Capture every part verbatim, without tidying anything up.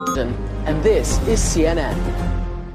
And this is C N N.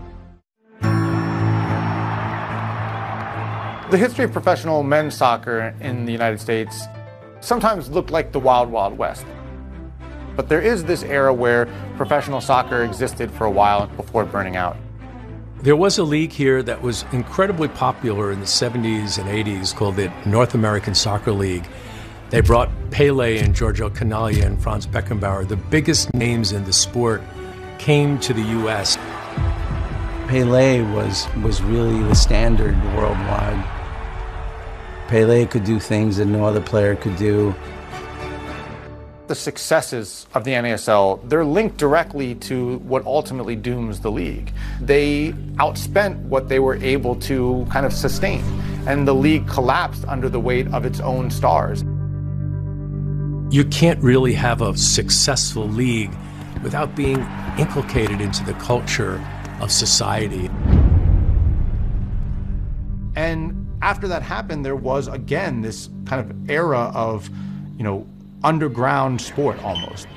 The history of professional men's soccer in the United States sometimes looked like the Wild Wild West. But there is this era where professional soccer existed for a while before burning out. There was a league here that was incredibly popular in the seventies and eighties called the North American Soccer League. They brought Pele and Giorgio Canaglia and Franz Beckenbauer. The biggest names in the sport came to the U S. Pele was, was really the standard worldwide. Pele could do things that no other player could do. The successes of the N A S L, they're linked directly to what ultimately dooms the league. They outspent what they were able to kind of sustain, and the league collapsed under the weight of its own stars. You can't really have a successful league without being inculcated into the culture of society. And after that happened, there was again this kind of era of, you know, underground sport almost.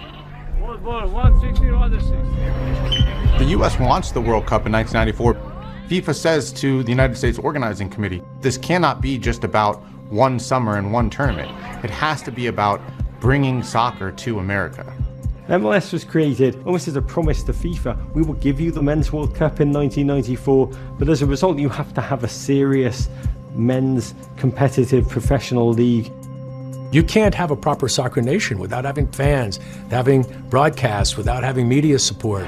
The U S wants the World Cup in nineteen ninety-four. FIFA says to the United States Organizing Committee, this cannot be just about one summer and one tournament. It has to be about bringing soccer to America. M L S was created almost as a promise to FIFA. We will give you the Men's World Cup in nineteen ninety-four, but as a result, you have to have a serious men's competitive professional league. You can't have a proper soccer nation without having fans, having broadcasts, without having media support.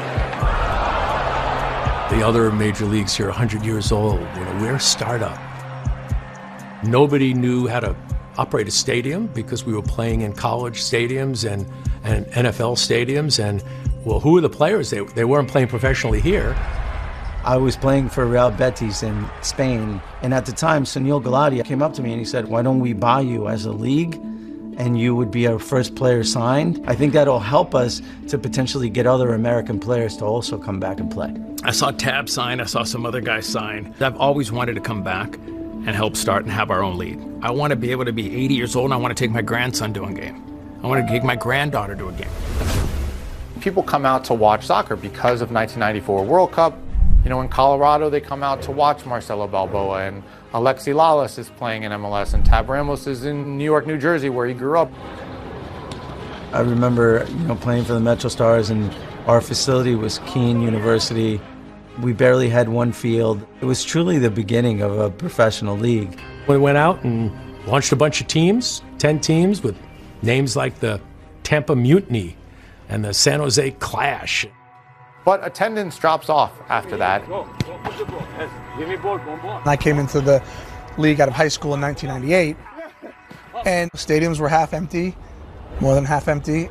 The other major leagues here are one hundred years old. You know, we're a startup. Nobody knew how to operate a stadium because we were playing in college stadiums and, and N F L stadiums. And, well, who were the players? They, they weren't playing professionally here. I was playing for Real Betis in Spain, and at the time, Sunil Gulati came up to me and he said, why don't we buy you as a league, and you would be our first player signed? I think that'll help us to potentially get other American players to also come back and play. I saw Tab sign, I saw some other guys sign. I've always wanted to come back and help start and have our own league. I want to be able to be eighty years old and I want to take my grandson to a game. I want to take my granddaughter to a game. People come out to watch soccer because of nineteen ninety-four World Cup. You know, in Colorado, they come out to watch Marcelo Balboa, and Alexi Lalas is playing in M L S, and Tab Ramos is in New York, New Jersey, where he grew up. I remember, you know, playing for the Metro Stars, and our facility was Keene University. We barely had one field. It was truly the beginning of a professional league. We went out and launched a bunch of teams, ten teams, with names like the Tampa Mutiny and the San Jose Clash. But attendance drops off after that. I came into the league out of high school in nineteen ninety-eight, and stadiums were half empty, more than half empty.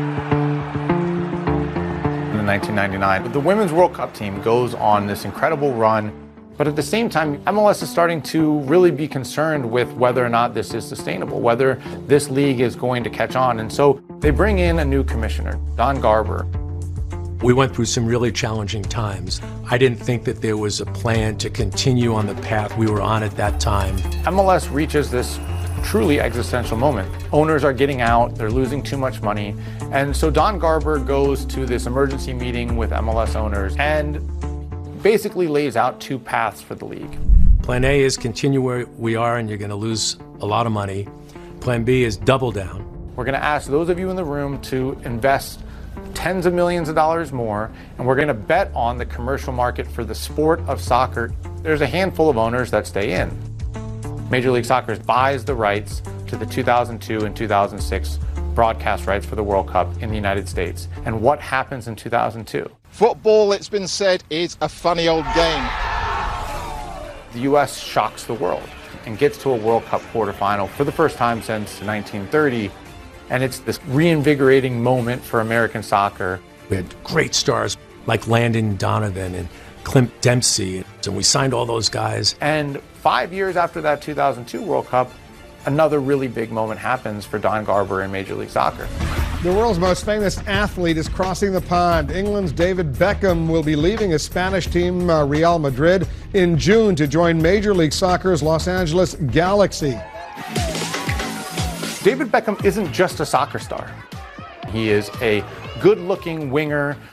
In nineteen ninety-nine, the Women's World Cup team goes on this incredible run, but at the same time, M L S is starting to really be concerned with whether or not this is sustainable, whether this league is going to catch on. And so they bring in a new commissioner, Don Garber. We went through some really challenging times. I didn't think that there was a plan to continue on the path we were on at that time. M L S reaches this truly existential moment. Owners are getting out, they're losing too much money. And so Don Garber goes to this emergency meeting with M L S owners and basically lays out two paths for the league. Plan A is continue where we are and you're going to lose a lot of money. Plan B is double down. We're going to ask those of you in the room to invest tens of millions of dollars more, and we're going to bet on the commercial market for the sport of soccer. There's a handful of owners that stay in. Major League Soccer buys the rights to the two thousand two and two thousand six broadcast rights for the World Cup in the United States. And what happens in two thousand two? Football, it's been said, is a funny old game. The U S shocks the world and gets to a World Cup quarterfinal for the first time since nineteen thirty. And it's this reinvigorating moment for American soccer. We had great stars like Landon Donovan and Clint Dempsey, and we signed all those guys. And five years after that two thousand two World Cup, another really big moment happens for Don Garber in Major League Soccer. The world's most famous athlete is crossing the pond. England's David Beckham will be leaving his Spanish team, uh, Real Madrid, in June to join Major League Soccer's Los Angeles Galaxy. David Beckham isn't just a soccer star. He is a good-looking winger